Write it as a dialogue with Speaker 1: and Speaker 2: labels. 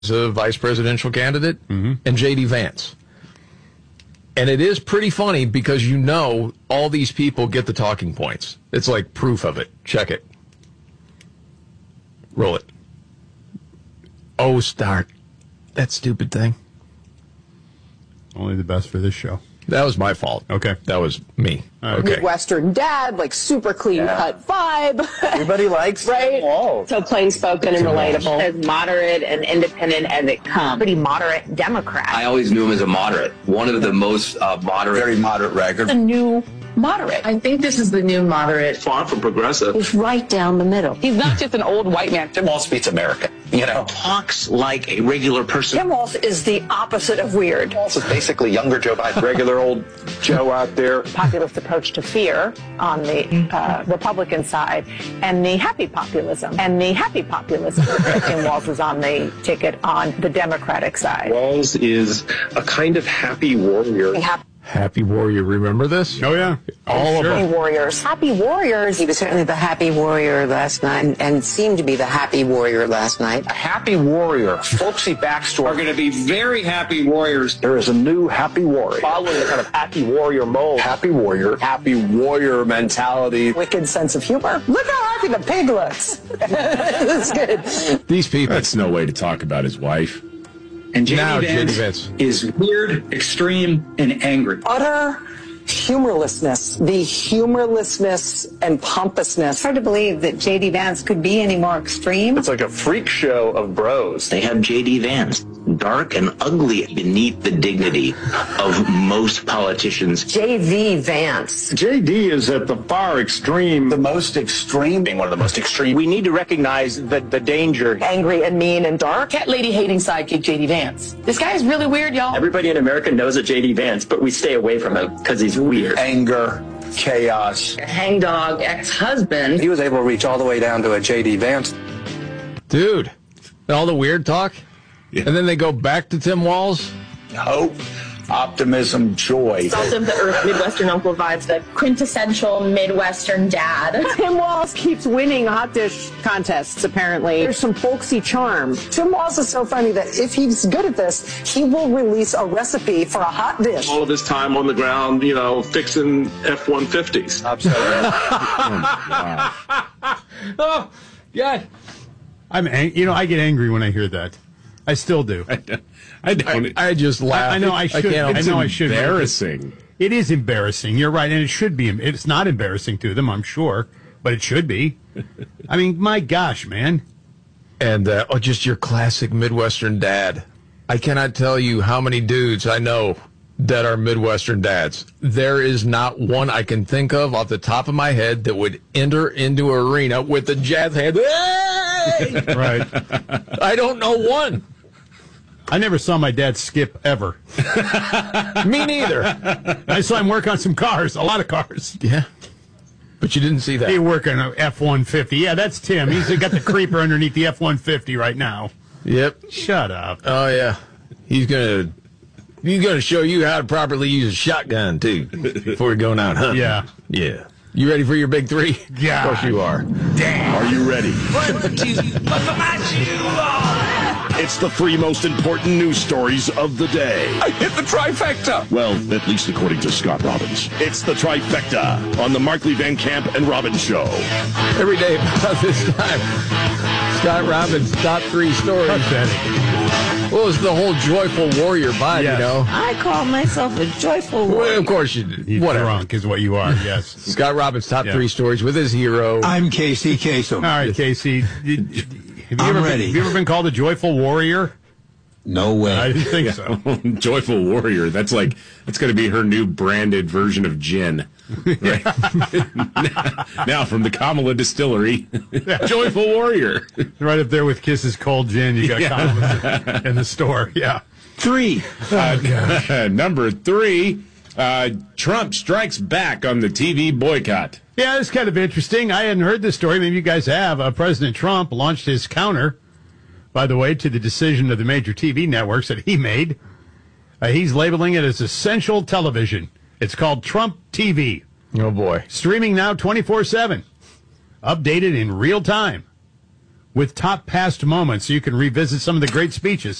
Speaker 1: a vice presidential candidate, and J.D. Vance. And it is pretty funny because all these people get the talking points. It's like proof of it. Check it. Roll it. Oh, start. That stupid thing.
Speaker 2: Only the best for this show.
Speaker 1: That was my fault.
Speaker 2: Okay.
Speaker 1: That was me. Okay.
Speaker 3: Midwestern dad, like super clean cut vibe.
Speaker 4: Everybody likes
Speaker 3: right?
Speaker 4: Walz.
Speaker 3: So plain spoken and relatable.
Speaker 5: As moderate and independent as it comes. Pretty moderate Democrat.
Speaker 6: I always knew him as a moderate. One of the most moderate.
Speaker 4: Very moderate record.
Speaker 5: The new moderate. I think this is the new moderate.
Speaker 6: Far from progressive.
Speaker 3: He's right down the middle.
Speaker 5: He's not just an old white man.
Speaker 4: Tim Walz beats America.
Speaker 6: Talks like a regular person.
Speaker 3: Tim Walz is the opposite of weird.
Speaker 4: Walz is basically younger Joe Biden. Regular old Joe out there.
Speaker 3: Populist approach to fear on the Republican side, and the happy populism. Tim Walz is on the ticket on the Democratic side.
Speaker 7: Walz is a kind of happy warrior.
Speaker 1: Happy Warrior. Remember this?
Speaker 2: Oh, yeah.
Speaker 1: All of them.
Speaker 3: Warriors. Happy warriors.
Speaker 8: He was certainly the happy warrior last night and seemed to be the happy warrior last night.
Speaker 4: A happy warrior. Folksy backstory.
Speaker 6: Are going to be very happy warriors.
Speaker 4: There is a new happy warrior. Following the kind of happy warrior mold. Happy warrior mentality.
Speaker 3: Wicked sense of humor. Look how happy the pig looks. That's good.
Speaker 1: These people.
Speaker 9: That's no way to talk about his wife.
Speaker 6: And
Speaker 1: J.D. Vance
Speaker 6: is weird, extreme, and angry.
Speaker 3: Utter humorlessness. The humorlessness and pompousness.
Speaker 8: It's hard to believe that J.D. Vance could be any more extreme.
Speaker 4: It's like a freak show of bros.
Speaker 6: They have J.D. Vance, dark and ugly beneath the dignity of most politicians.
Speaker 8: J.D. Vance.
Speaker 7: JD is at the far extreme.
Speaker 4: The most extreme. Being one of the most extreme. We need to recognize the danger.
Speaker 3: Angry and mean and dark.
Speaker 5: Cat lady hating sidekick J.D. Vance. This guy is really weird, y'all.
Speaker 4: Everybody in America knows a J.D. Vance, but we stay away from him because he's weird. Anger, chaos.
Speaker 5: Hangdog ex-husband.
Speaker 4: He was able to reach all the way down to a J.D. Vance.
Speaker 1: Dude, all the weird talk. Yeah. And then they go back to Tim Walz.
Speaker 4: Hope, optimism, joy.
Speaker 5: It's also the Midwestern uncle vibes, the quintessential Midwestern dad.
Speaker 3: Tim Walz keeps winning hot dish contests, apparently. There's some folksy charm. Tim Walz is so funny that if he's good at this, he will release a recipe for a hot dish.
Speaker 7: All of his time on the ground, fixing F-150s.
Speaker 1: Oh, God.
Speaker 2: I get angry when I hear that. I still do.
Speaker 9: I don't.
Speaker 1: I just laugh.
Speaker 2: I know I should. I should.
Speaker 9: Embarrassing.
Speaker 2: It is embarrassing. You're right, and it should be. It's not embarrassing to them, I'm sure, but it should be. I mean, my gosh, man.
Speaker 1: And just your classic Midwestern dad. I cannot tell you how many dudes I know that are Midwestern dads. There is not one I can think of off the top of my head that would enter into an arena with the jazz hand. Hey!
Speaker 2: Right.
Speaker 1: I don't know one.
Speaker 2: I never saw my dad skip ever.
Speaker 1: Me neither.
Speaker 2: I saw him work on some cars, a lot of cars.
Speaker 1: Yeah. But you didn't see that.
Speaker 2: He worked on an F-150. Yeah, that's Tim. He's got the creeper underneath the F-150 right now.
Speaker 1: Yep.
Speaker 2: Shut up.
Speaker 1: Oh, yeah. He's going to show you how to properly use a shotgun, too, before you're going out hunting.
Speaker 2: Yeah.
Speaker 1: Yeah. You ready for your big three?
Speaker 2: Yeah.
Speaker 1: Of course you are.
Speaker 9: Damn. Are you ready? It's the three most important news stories of the day.
Speaker 4: I hit the trifecta.
Speaker 9: Well, at least according to Scott Robbins. It's the trifecta on the Markley Van Camp and Robbins Show.
Speaker 1: Every day about this time, Scott Robbins' top three stories. Well, it's the whole joyful warrior vibe,
Speaker 2: Yes.
Speaker 8: I call myself a joyful warrior.
Speaker 1: Well, of course you do.
Speaker 2: He's
Speaker 1: Whatever.
Speaker 2: drunk is what you are, yes.
Speaker 1: Scott Robbins' top three stories with his hero.
Speaker 10: I'm Casey Kasem.
Speaker 2: All right, Casey. Have you ever been called a joyful warrior?
Speaker 10: No way.
Speaker 2: I didn't think so.
Speaker 9: Joyful Warrior. That's going to be her new branded version of gin. Right? Now, from the Kamala Distillery, Joyful Warrior.
Speaker 2: Right up there with Kiss's Cold Gin. You got Kamala in the store. Yeah.
Speaker 10: 3.
Speaker 9: Number 3, Trump strikes back on the TV boycott.
Speaker 2: Yeah, it's kind of interesting. I hadn't heard this story. Maybe you guys have. President Trump launched his counter, by the way, to the decision of the major TV networks that he made. He's labeling it as essential television. It's called Trump TV.
Speaker 1: Oh, boy.
Speaker 2: Streaming now 24/7. Updated in real time. with top past moments so you can revisit some of the great speeches.